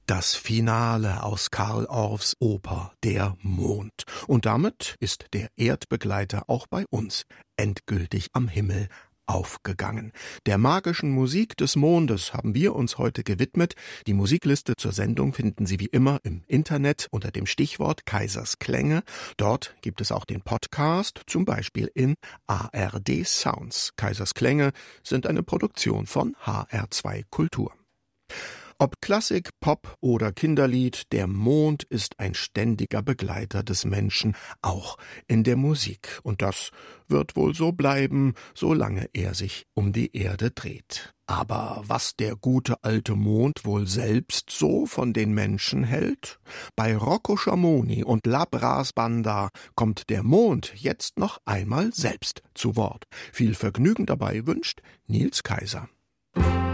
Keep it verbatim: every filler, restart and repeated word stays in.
Das Finale aus Carl Orffs Oper Der Mond. Und damit ist der Erdbegleiter auch bei uns endgültig am Himmel aufgegangen. Der magischen Musik des Mondes haben wir uns heute gewidmet. Die Musikliste zur Sendung finden Sie wie immer im Internet unter dem Stichwort Kaisers Klänge. Dort gibt es auch den Podcast, zum Beispiel in A R D Sounds. Kaisers Klänge sind eine Produktion von H R zwei Kultur. Ob Klassik, Pop oder Kinderlied, der Mond ist ein ständiger Begleiter des Menschen, auch in der Musik. Und das wird wohl so bleiben, solange er sich um die Erde dreht. Aber was der gute alte Mond wohl selbst so von den Menschen hält? Bei Rocco Schamoni und La Brass Banda kommt der Mond jetzt noch einmal selbst zu Wort. Viel Vergnügen dabei wünscht Nils Kaiser.